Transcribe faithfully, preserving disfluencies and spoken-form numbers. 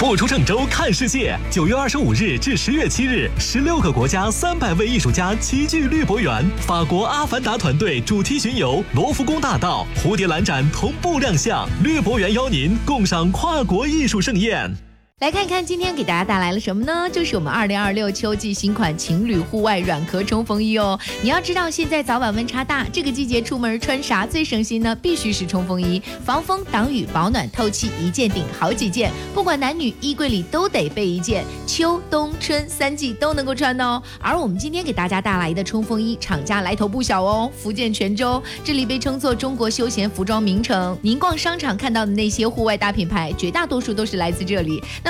不出郑州看世界，九月二十五日至十月七日，十六个国家三百位艺术家齐聚绿博园。法国阿凡达团队主题巡游，罗浮宫大道、蝴蝶兰展同步亮相。绿博园邀您共赏跨国艺术盛宴。 来看看今天给大家带来了什么呢？就是我们二零二六秋季新款情侣户外软壳冲锋衣哦。你要知道，现在早晚温差大，这个季节出门穿啥最省心呢？必须是冲锋衣，防风挡雨保暖透气，一件顶好几件，不管男女，衣柜里都得备一件，秋冬春三季都能够穿哦。而我们今天给大家带来的冲锋衣，厂家来头不小哦，福建泉州，这里被称作中国休闲服装名城。您逛商场看到的那些户外大品牌，绝大多数都是来自这里。